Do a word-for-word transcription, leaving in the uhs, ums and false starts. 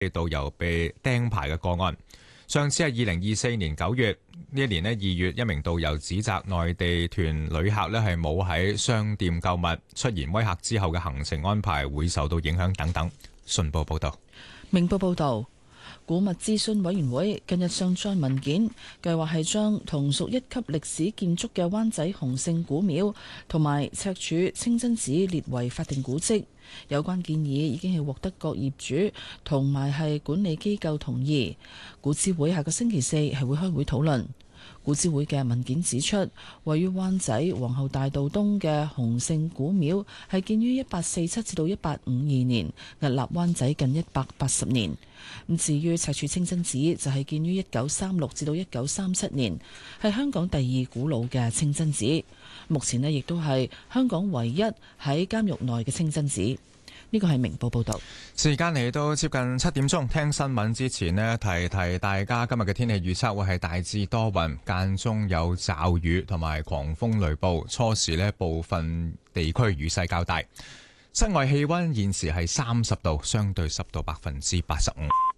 導遊被釘牌嘅個案。上次係二零二四年九月，呢一年呢二月，一名導遊指責內地團旅客呢係冇喺商店購物，出言威嚇之後嘅行程安排會受到影響等等。信報報道。 明報報道，古物諮詢委員會近日上載文件，計劃係將同屬一級歷史建築嘅灣仔洪聖古廟同埋赤柱清真寺列為法定古蹟。有關建議已經係獲得各業主同埋係管理機構同意。古諮會下個星期四係會開會討論。古諮會嘅文件指出，位於灣仔皇后大道東嘅洪聖古廟係建於一八四七至到一八五二年，屹立灣仔近一百八十年。咁至於赤柱清真寺就係建於一九三六至到一九三七年，係香港第二古老嘅清真寺。目前呢亦都係香港唯一喺監獄內嘅清真寺。呢個係明報報道。 時間嚟到接近七點鐘，聽新聞之前呢，提提大家今日嘅天氣預測會係大致多雲，間中有驟雨同埋狂風雷暴，初時呢部分地區雨勢較大。室外氣溫現時係三十度，相對濕度百分之八十五。